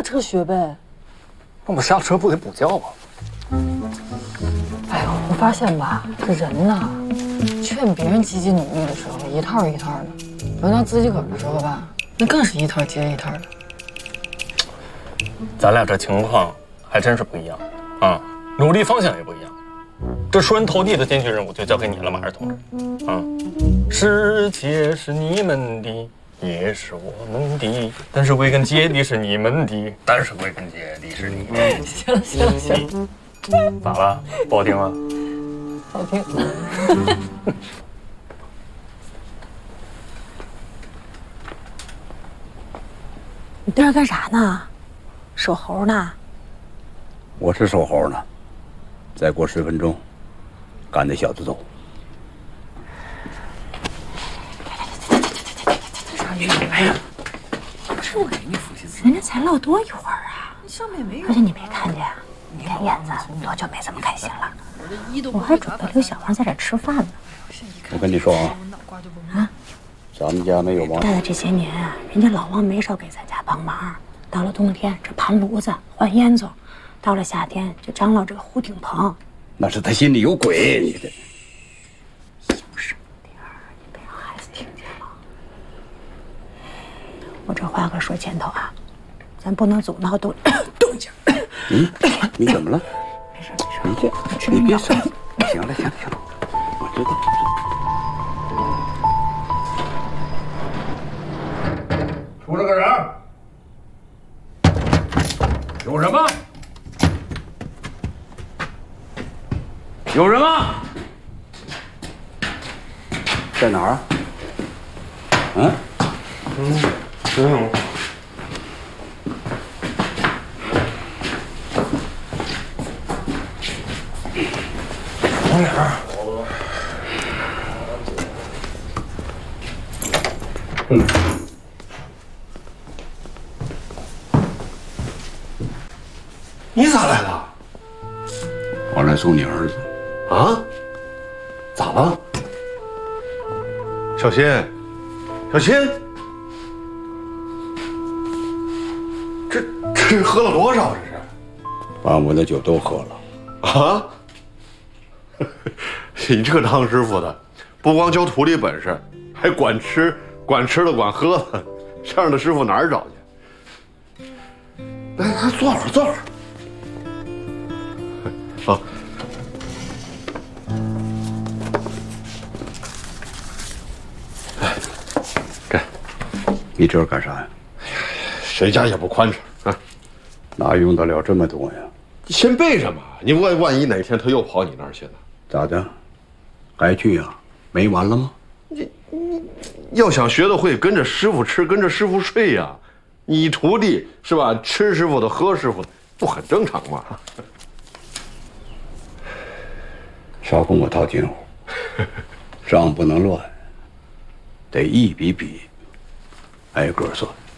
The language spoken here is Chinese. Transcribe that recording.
车学呗。 那我下车不得补觉吗？ 哎呦，我发现吧，这人呐，劝别人积极努力的时候一套一套的，轮到自己个儿的时候吧，那更是一套接一套的。 咱俩这情况还真是不一样啊，努力方向也不一样。这出人头地的艰巨任务就交给你了，马二同志。啊，世界是你们的，也是我们的，但是归根结底是你们的，但是归根结底是你们的。 行了行了行了， 咋了？不好听吗？ 好听。 你在这干啥呢？守猴呢？ 我是守猴呢，再过10分钟，赶那小子走。 少宇，哎呀，不是我给你复习词，人家才唠多一会儿啊！上面没有，而且你没看见，田燕子多久没这么开心了？我还准备留小王在这吃饭呢。 我跟你说啊，咱们家没有王。 待了这些年啊，人家老王没少给咱家帮忙。到了冬天，这盘炉子换烟囱；到了夏天，就张罗这个糊顶棚。 那是他心里有鬼，你这。 小声点儿，你别让孩子听见了。我这话可说前头啊，咱不能总闹动静。 你怎么了？ 没事没事， 你别说。行了，我知道。 出来个人，有什么？有什么？ 在哪儿啊？嗯？ 没有。往哪儿？ 你咋来了？ 我来送你儿子。 啊？咋了？小新，小新，这喝了多少？这是？ 把我的酒都喝了。 啊？你这个当师傅的，不光教徒弟本事，还管吃的管喝的，这样的师傅哪儿找去？来，坐会儿。好。这， 你这是干啥呀？ 谁家也不宽敞啊， 哪用得了这么多呀？ 先备着嘛，你万一哪天他又跑你那儿去呢？ 咋的？该去呀？没完了吗？ 你要想学得会，跟着师傅吃，跟着师傅睡呀。你徒弟是吧？吃师傅的，喝师傅的，不很正常吗？ 少跟我套近乎，账不能乱，得一笔笔挨个算。